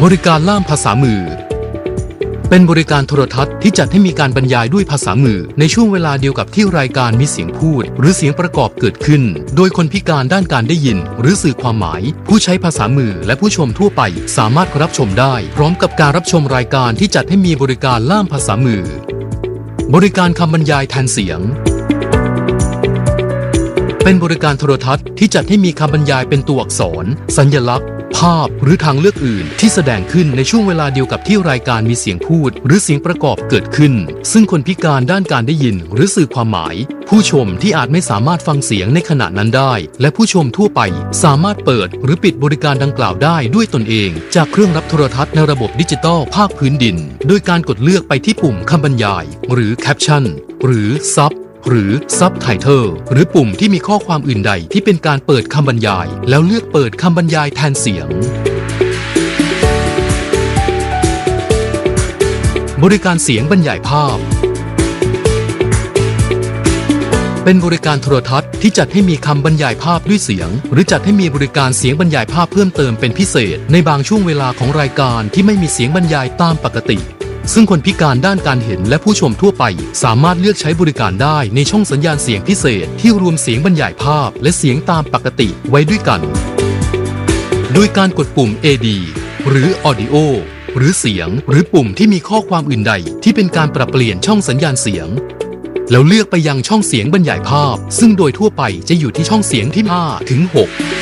บริการล่ามภาษามือเป็นบริการโทรทัศน์ที่จัดให้มีการบรรยายด้วยภาษามือในช่วงเวลาเดียวกับที่รายการมีเสียงพูดหรือเสียงประกอบเกิดขึ้นโดยคนพิการด้านการได้ยินหรือสื่อความหมายผู้ใช้ภาษามือและผู้ชมทั่วไปสามารถรับชมได้พร้อมกับการรับชมรายการที่จัดให้มีบริการล่ามภาษามือบริการคำบรรยายแทนเสียงเป็นบริการโทรทัศน์ที่จัดให้มีคำบรรยายเป็นตัวอักษรสัญลักษณ์ภาพหรือทางเลือกอื่นที่แสดงขึ้นในช่วงเวลาเดียวกับที่รายการมีเสียงพูดหรือเสียงประกอบเกิดขึ้นซึ่งคนพิการด้านการได้ยินหรือสื่อความหมายผู้ชมที่อาจไม่สามารถฟังเสียงในขณะนั้นได้และผู้ชมทั่วไปสามารถเปิดหรือปิดบริการดังกล่าวได้ด้วยตนเองจากเครื่องรับโทรทัศน์ในระบบดิจิตอลภาคพื้นดินโดยการกดเลือกไปที่ปุ่มคำบรรยายหรือแคปชั่นหรือซับหรือ Subtitle หรือปุ่มที่มีข้อความอื่นใดที่เป็นการเปิดคำบรรยายแล้วเลือกเปิดคำบรรยายแทนเสียงบริการเสียงบรรยายภาพเป็นบริการโทรทัศน์ที่จัดให้มีคำบรรยายภาพด้วยเสียงหรือจัดให้มีบริการเสียงบรรยายภาพเพิ่มเติมเป็นพิเศษในบางช่วงเวลาของรายการที่ไม่มีเสียงบรรยายตามปกติซึ่งคนพิการด้านการเห็นและผู้ชมทั่วไปสามารถเลือกใช้บริการได้ในช่องสัญญาณเสียงพิเศษที่รวมเสียงบรรยายภาพและเสียงตามปกติไว้ด้วยกันโดยการกดปุ่ม AD หรือ Audio หรือเสียงหรือปุ่มที่มีข้อความอื่นใดที่เป็นการปรับเปลี่ยนช่องสัญญาณเสียงแล้วเลือกไปยังช่องเสียงบรรยายภาพซึ่งโดยทั่วไปจะอยู่ที่ช่องเสียงที่5 ถึง 6